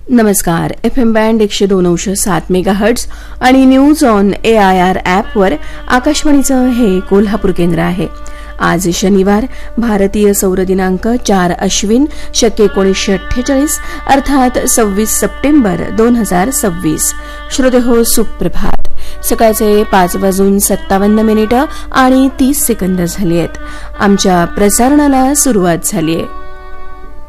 नमस्कार. FM band 102.7 megahertz आणि news on AIR ॲपवर आकाशवाणीचं हे कोल्हापूर केंद्र आहे. आज शनिवार, भारतीय सौर दिनांक 4 अश्विन शके 1948 अर्थात 26 सप्टेंबर 2026. श्रोते हो, सुप्रभात. सकाळचे 5:57 आणि 30 सेकंद झाली आहेत. आमच्या प्रसारणाला सुरुवात झाली आहे.